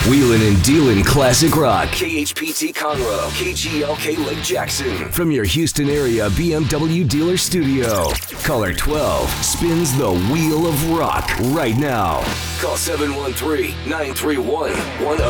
Wheelin' and dealin' classic rock. KHPT Conroe, KGLK Lake Jackson. From your Houston area BMW dealer studio. Caller 12 spins the wheel of rock right now. Call 713-931-10.